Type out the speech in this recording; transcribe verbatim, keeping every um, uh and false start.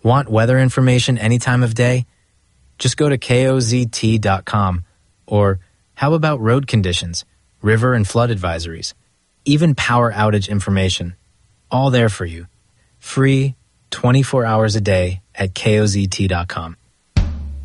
Want weather information any time of day? Just go to K O Z T dot com. Or how about road conditions, river and flood advisories, even power outage information? All there for you. Free, twenty-four hours a day at K O Z T dot com.